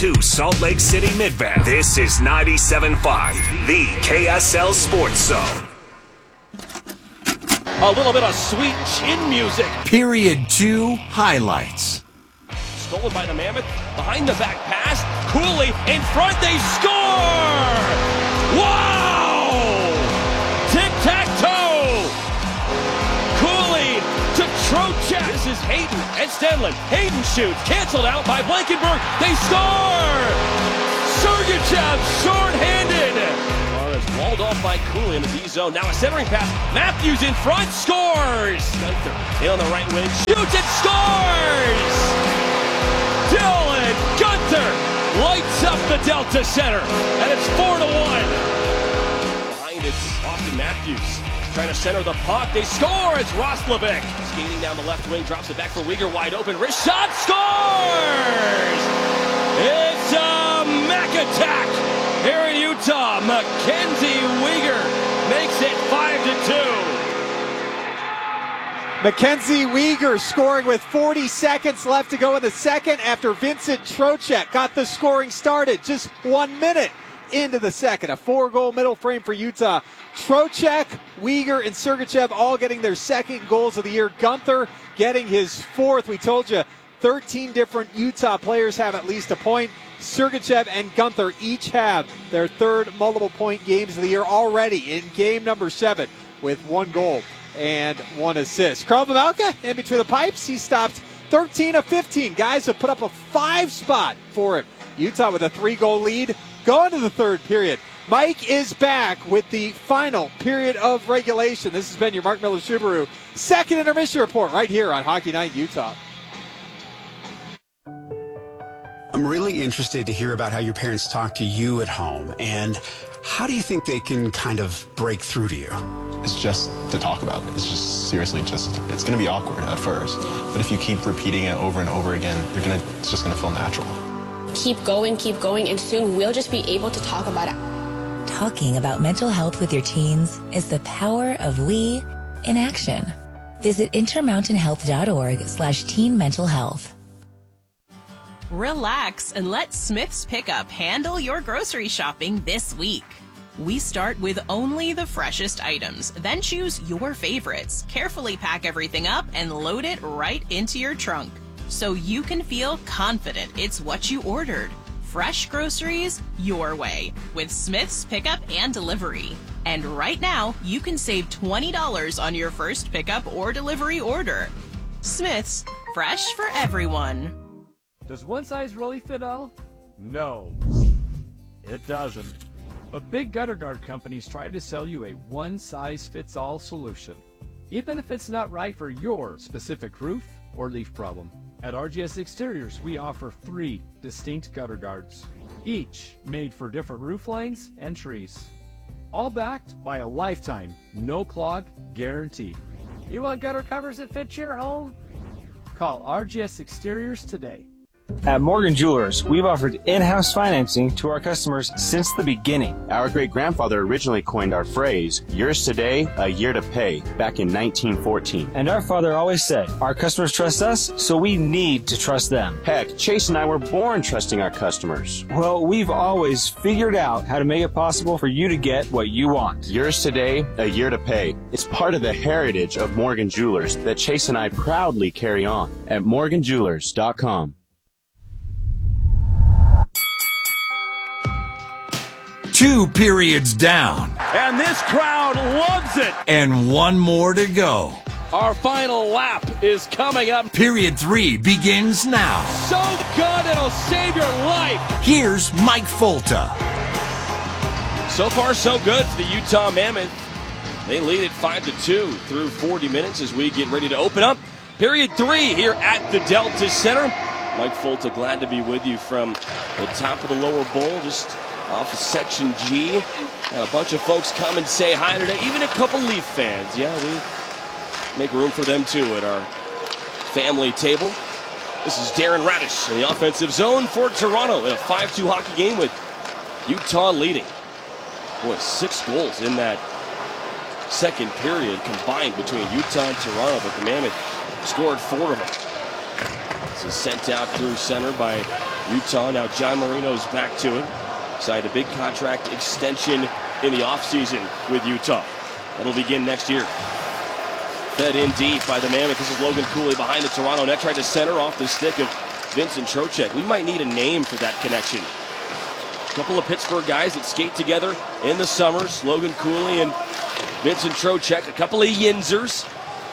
To Salt Lake City Mid-Bend, this is 97.5, the KSL Sports Zone. A little bit of sweet chin music. Period 2 highlights. Stolen by the Mammoth. Behind the back pass. Cooley in front. They score! Wow! Tic-tac-toe! Cooley to Trocheck. This is Hayden and Stenlin. Hayden shoots. Canceled out by Blankenburg. They score! Sergachev short-handed. Is walled off by Cooley in the D zone. Now a centering pass. Matthews in front. Scores! Gunther in on the right wing. Shoots and scores! Dylan Gunther lights up the Delta Center. And it's 4-1. Behind it's Austin Matthews. Trying to center the puck. They score. It's Roslovic. Skating down the left wing. Drops it back for Weegar. Wide open. Wrist shot. Scores! It's a Mac attack here in Utah. Mackenzie Weegar makes it 5-2. Mackenzie Weegar scoring with 40 seconds left to go in the second after Vincent Trocheck got the scoring started just 1 minute into the second. A 4-goal middle frame for Utah. Trocheck, Weegar, and Sergachev all getting their second goals of the year. Gunther getting his fourth. We told you 13 different Utah players have at least a point. Sergachev and Gunther each have their third multiple-point games of the year already in game number 7 with 1 goal and 1 assist. Carl Pavelka in between the pipes. He stopped 13 of 15. Guys have put up a 5 spot for him. Utah with a 3-goal lead going to the third period. Mike is back with the final period of regulation. This has been your Mark Miller Subaru second intermission report right here on Hockey Night Utah. I'm really interested to hear about how your parents talk to you at home, and how do you think they can kind of break through to you? It's just to talk about it. It's just seriously it's going to be awkward at first, but if you keep repeating it over and over again, it's just going to feel natural. Keep going, and soon we'll just be able to talk about it. Talking about mental health with your teens is the power of we in action. Visit intermountainhealth.org/teen mental health. Relax and let Smith's Pickup handle your grocery shopping this week. We start with only the freshest items, then choose your favorites, carefully pack everything up, and load it right into your trunk, so you can feel confident it's what you ordered. Fresh groceries your way with Smith's Pickup and Delivery. And right now, you can save $20 on your first pickup or delivery order. Smith's, fresh for everyone. Does one size really fit all? No, it doesn't. But big gutter guard companies try to sell you a one-size-fits-all solution, even if it's not right for your specific roof or leaf problem. At RGS Exteriors, we offer 3 distinct gutter guards, each made for different roof lines and trees, all backed by a lifetime no-clog guarantee. You want gutter covers that fit your home? Call RGS Exteriors today. At Morgan Jewelers, we've offered in-house financing to our customers since the beginning. Our great-grandfather originally coined our phrase, yours today, a year to pay, back in 1914. And our father always said, our customers trust us, so we need to trust them. Heck, Chase and I were born trusting our customers. Well, we've always figured out how to make it possible for you to get what you want. Yours today, a year to pay. It's part of the heritage of Morgan Jewelers that Chase and I proudly carry on at morganjewelers.com. 2 periods down. And this crowd loves it. And 1 more to go. Our final lap is coming up. Period 3 begins now. So good, it'll save your life. Here's Mike Folta. So far, so good for the Utah Mammoth. They lead it 5-2 through 40 minutes as we get ready to open up period 3 here at the Delta Center. Mike Folta, glad to be with you from the top of the lower bowl, just off of Section G. A bunch of folks come and say hi today, even a couple Leaf fans. Yeah, we make room for them too at our family table. This is Darren Radish in the offensive zone for Toronto in a 5-2 hockey game with Utah leading. Boy, 6 goals in that second period combined between Utah and Toronto, but the Mammoth scored 4 of them. This is sent out through center by Utah. Now John Marino's back to it. Signed a big contract extension in the offseason with Utah. That'll begin next year. Fed in deep by the Mammoth. This is Logan Cooley behind the Toronto net. Tried to center off the stick of Vincent Trocheck. We might need a name for that connection. A couple of Pittsburgh guys that skate together in the summers. Logan Cooley and Vincent Trocheck. A couple of Yinzers.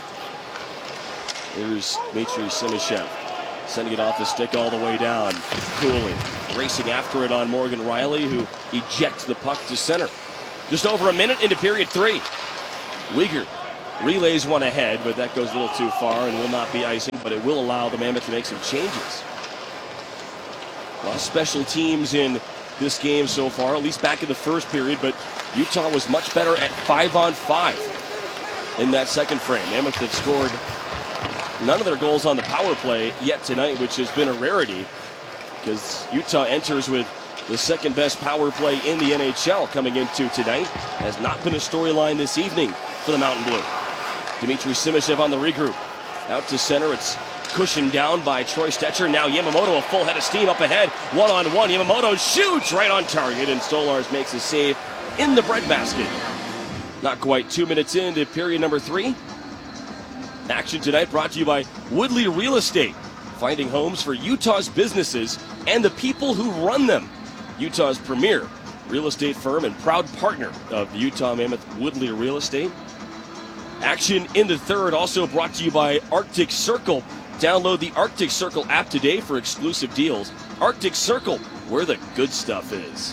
Here's Dmitry Simishev. Sending it off the stick all the way down. Cooley racing after it on Morgan Riley, who ejects the puck to center. Just over a minute into period 3. Uyghur relays one ahead, but that goes a little too far and will not be icing, but it will allow the Mammoth to make some changes. A lot of special teams in this game so far, at least back in the first period, but Utah was much better at 5-on-5 in that second frame. Mammoth have scored none of their goals on the power play yet tonight, which has been a rarity because Utah enters with the second best power play in the NHL coming into tonight. Has not been a storyline this evening for the Mountain Blue. Dmitry Simishev on the regroup. Out to center, it's cushioned down by Troy Stetcher. Now Yamamoto, a full head of steam up ahead. One-on-one, Yamamoto shoots right on target, and Stolarz makes a save in the breadbasket. Not quite 2 minutes into period number 3. Action tonight brought to you by Woodley Real Estate. Finding homes for Utah's businesses and the people who run them. Utah's premier real estate firm and proud partner of the Utah Mammoth, Woodley Real Estate. Action in the third also brought to you by Arctic Circle. Download the Arctic Circle app today for exclusive deals. Arctic Circle, where the good stuff is.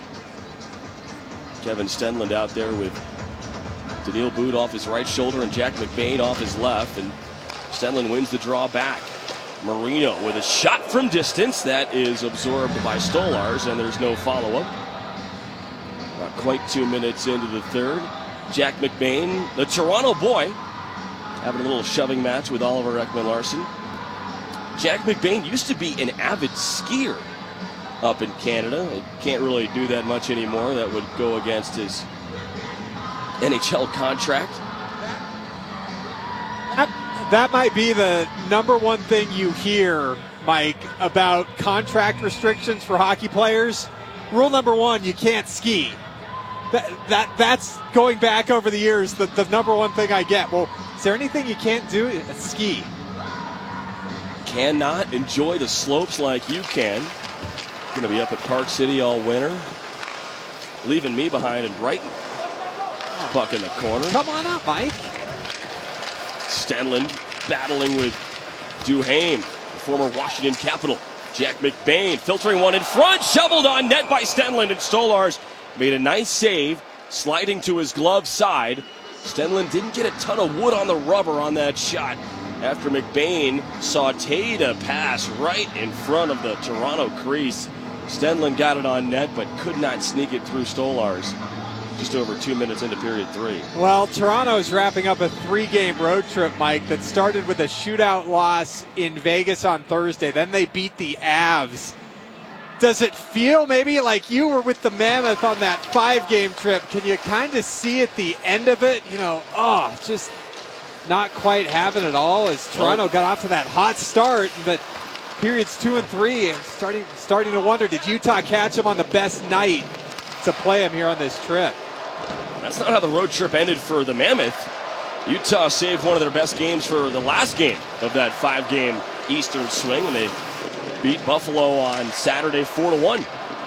Kevin Stenlund out there with Daniil Boot off his right shoulder and Jack McBain off his left, and Stenlund wins the draw back. Marino with a shot from distance that is absorbed by Stolarz, and there's no follow-up. Not quite 2 minutes into the third. Jack McBain, the Toronto boy, having a little shoving match with Oliver Ekman-Larsson. Jack McBain used to be an avid skier up in Canada. He can't really do that much anymore. That would go against his NHL contract. That might be the number one thing you hear, Mike, about contract restrictions for hockey players. Rule number 1, you can't ski. That's going back over the years, the number one thing I get. Well, is there anything you can't do? Ski. Cannot enjoy the slopes like you can. Going to be up at Park City all winter. Leaving me behind in Brighton. Puck in the corner. Come on up, Mike. Stenlund battling with Duhaime, the former Washington Capital. Jack McBain filtering one in front, shoveled on net by Stenlund, and Stolarz made a nice save, sliding to his glove side. Stenlund didn't get a ton of wood on the rubber on that shot after McBain sauteed a pass right in front of the Toronto crease. Stenlund got it on net, but could not sneak it through Stolarz. Just over 2 minutes into period 3. Well, Toronto's wrapping up a 3-game road trip, Mike, that started with a shootout loss in Vegas on Thursday. Then they beat the Avs. Does it feel maybe like you were with the Mammoth on that 5-game trip? Can you kind of see at the end of it, just not quite having it all as Toronto got off to that hot start, but periods 2 and 3, starting to wonder, did Utah catch them on the best night to play them here on this trip? That's not how the road trip ended for the Mammoth. Utah saved one of their best games for the last game of that 5-game Eastern swing when they beat Buffalo on Saturday 4-1.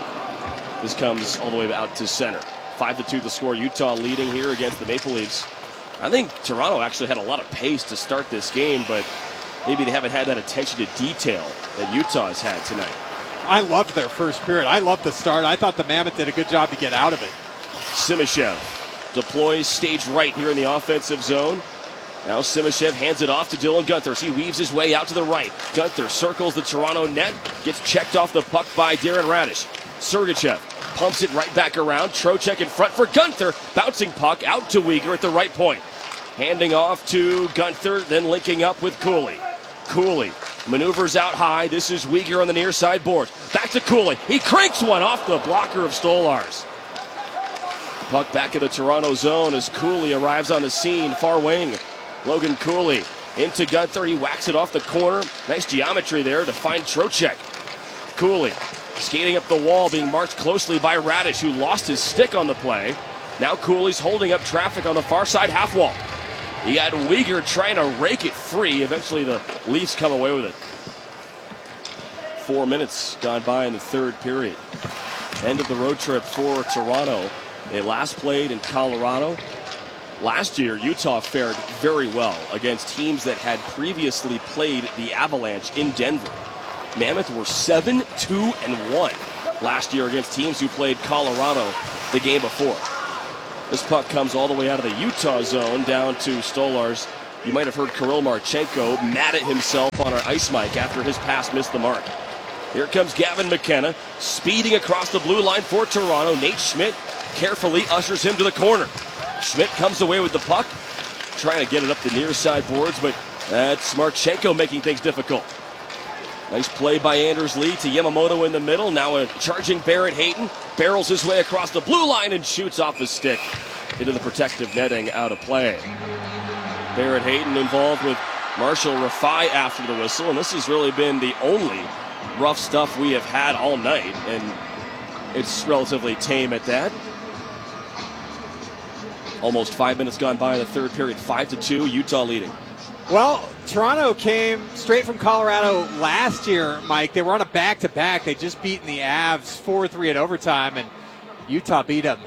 This comes all the way out to center. 5-2 the score. Utah leading here against the Maple Leafs. I think Toronto actually had a lot of pace to start this game, but maybe they haven't had that attention to detail that Utah has had tonight. I loved their first period. I loved the start. I thought the Mammoth did a good job to get out of it. Simishev deploys stage right here in the offensive zone. Now Simishev hands it off to Dylan Guenther. He weaves his way out to the right. Guenther circles the Toronto net. Gets checked off the puck by Darren Radish. Sergachev pumps it right back around. Trocheck in front for Guenther. Bouncing puck out to Uyghur at the right point. Handing off to Guenther, then linking up with Cooley. Cooley maneuvers out high. This is Uyghur on the near side boards. Back to Cooley. He cranks one off the blocker of Stolarz. Puck back in the Toronto zone as Cooley arrives on the scene. Far wing. Logan Cooley into Gunther. He whacks it off the corner. Nice geometry there to find Trocheck. Cooley skating up the wall, being marked closely by Radish, who lost his stick on the play. Now Cooley's holding up traffic on the far side half wall. He had Uyghur trying to rake it free. Eventually the Leafs come away with it. 4 minutes gone by in the third period. End of the road trip for Toronto. They last played in Colorado. Last year, Utah fared very well against teams that had previously played the Avalanche in Denver. Mammoth were 7-2-1 last year against teams who played Colorado the game before. This puck comes all the way out of the Utah zone down to Stolarz. You might have heard Kirill Marchenko mad at himself on our ice mic after his pass missed the mark. Here comes Gavin McKenna, speeding across the blue line for Toronto. Nate Schmidt carefully ushers him to the corner. Schmidt comes away with the puck, trying to get it up the near side boards, but that's Marchenko making things difficult. Nice play by Anders Lee to Yamamoto in the middle. Now a charging Barrett Hayton barrels his way across the blue line and shoots off the stick into the protective netting, out of play. Barrett Hayton involved with Marshall Rafai after the whistle, and this has really been the only rough stuff we have had all night, and it's relatively tame at that. Almost 5 minutes gone by in the third period, 5-2, Utah leading. Well, Toronto came straight from Colorado last year, Mike. They were on a back-to-back. They just beaten the Avs 4-3 in overtime, and Utah beat them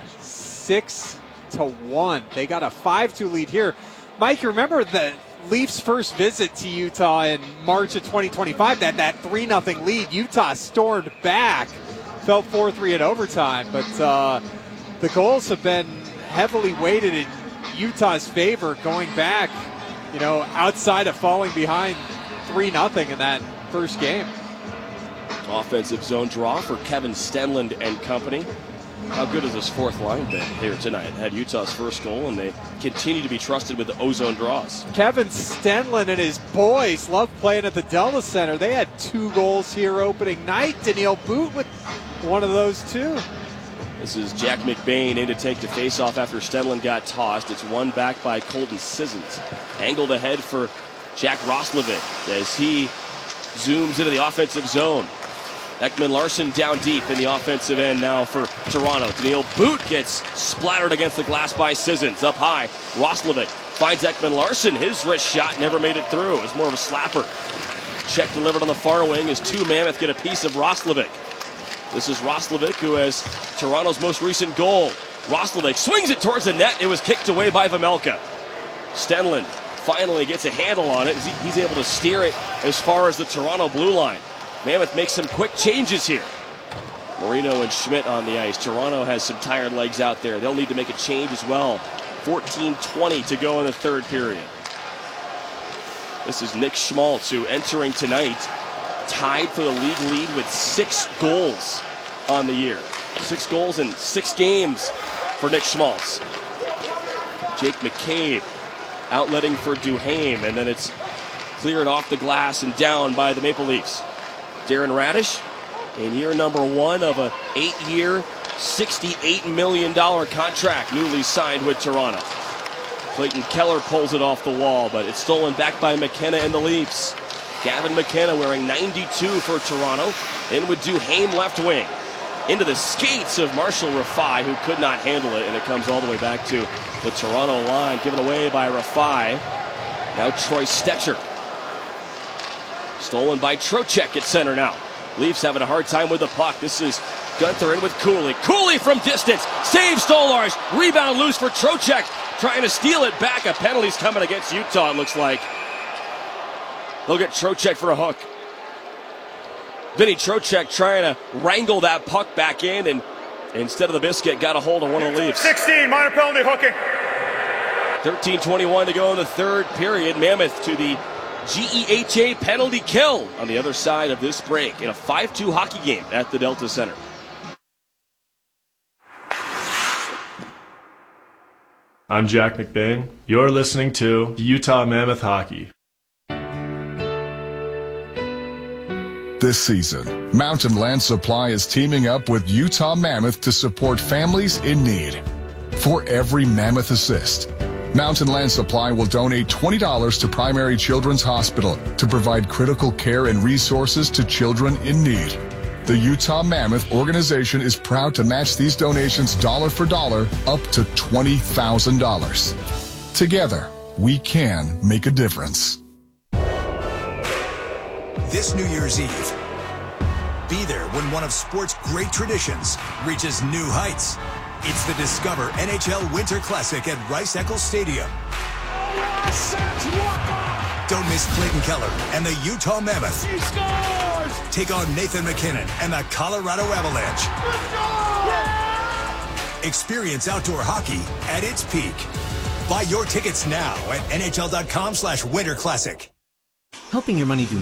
6-1. They got a 5-2 lead here. Mike, you remember the Leafs' first visit to Utah in March of 2025, that 3-0 lead. Utah stormed back, fell 4-3 in overtime, but the goals have been heavily weighted in Utah's favor going back, outside of falling behind 3-0 in that first game. Offensive zone draw for Kevin Stenlund and company. How good has this fourth line been here tonight? Had Utah's first goal, and they continue to be trusted with the ozone draws. Kevin Stenlund and his boys love playing at the Delta Center. They had 2 goals here opening night. Daniil Boot with one of those too. This is Jack McBain in to take the face-off after Stenlund got tossed. It's won back by Colton Sissons. Angled ahead for Jack Roslovic as he zooms into the offensive zone. Ekman Larsson down deep in the offensive end now for Toronto. Daniil Boot gets splattered against the glass by Sissons. Up high, Roslovic finds Ekman Larsson. His wrist shot never made it through. It was more of a slapper. Check delivered on the far wing as 2 Mammoth get a piece of Roslovic. This is Roslovic, who has Toronto's most recent goal. Roslovic swings it towards the net. It was kicked away by Vejmelka. Stenlund finally gets a handle on it. He's able to steer it as far as the Toronto blue line. Mammoth makes some quick changes here. Marino and Schmidt on the ice. Toronto has some tired legs out there. They'll need to make a change as well. 14:20 to go in the third period. This is Nick Schmaltz, who entering tonight tied for the league lead with 6 goals on the year. 6 goals in 6 games for Nick Schmaltz. Jake McCabe outletting for Duhaime, and then it's cleared off the glass and down by the Maple Leafs. Darren Radish in year number 1 of a 8-year, $68 million contract newly signed with Toronto. Clayton Keller pulls it off the wall, but it's stolen back by McKenna and the Leafs. Gavin McKenna wearing 92 for Toronto. In with Duhaime left wing. Into the skates of Marshall Rafai, who could not handle it, and it comes all the way back to the Toronto line, given away by Rafai. Now Troy Stecher. Stolen by Trocheck at center now. Leafs having a hard time with the puck. This is Gunther in with Cooley. Cooley from distance. Saves Stolarz. Rebound loose for Trocheck. Trying to steal it back. A penalty's coming against Utah, it looks like. They'll get Trocheck for a hook. Vinny Trocheck trying to wrangle that puck back in, and instead of the biscuit, got a hold of one of the Leafs. 16, minor penalty, hooking. 13:21 to go in the third period. Mammoth to the GEHA penalty kill on the other side of this break in a 5-2 hockey game at the Delta Center. I'm Jack McBain. You're listening to Utah Mammoth Hockey. This season, Mountain Land Supply is teaming up with Utah Mammoth to support families in need. For every Mammoth assist, Mountain Land Supply will donate $20 to Primary Children's Hospital to provide critical care and resources to children in need. The Utah Mammoth organization is proud to match these donations dollar for dollar up to $20,000. Together, we can make a difference. This New Year's Eve, be there when one of sport's great traditions reaches new heights. It's the Discover NHL Winter Classic at Rice-Eccles Stadium. Don't miss Clayton Keller and the Utah Mammoth. He scores! Take on Nathan McKinnon and the Colorado Avalanche. Experience outdoor hockey at its peak. Buy your tickets now at NHL.com/Winter Classic. Helping your money do